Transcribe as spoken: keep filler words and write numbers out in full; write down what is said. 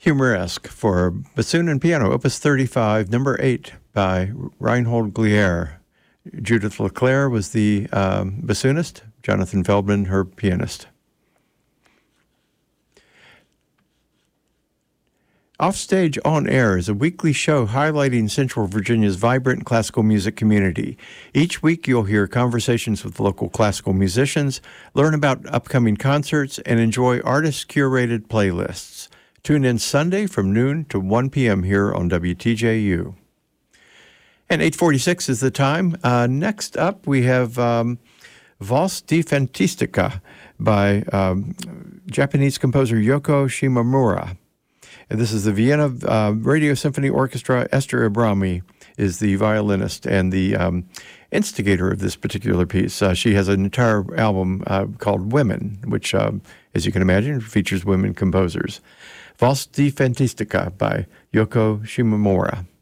Humoresque for bassoon and piano, Opus thirty-five, number eight by Reinhold Glier. Judith LeClaire was the um, bassoonist, Jonathan Feldman, her pianist. Offstage On Air is a weekly show highlighting Central Virginia's vibrant classical music community. Each week you'll hear conversations with local classical musicians, learn about upcoming concerts, and enjoy artist-curated playlists. Tune in Sunday from noon to one p.m. here on W T J U. And eight forty-six is the time. Uh, next up we have um, Valse di Fantastica by um, Japanese composer Yoko Shimomura. And this is the Vienna uh, Radio Symphony Orchestra. Esther Ibrahimi is the violinist and the um, instigator of this particular piece. Uh, she has an entire album uh, called Women, which, um, as you can imagine, features women composers. Valse di Fantastica by Yoko Shimomura.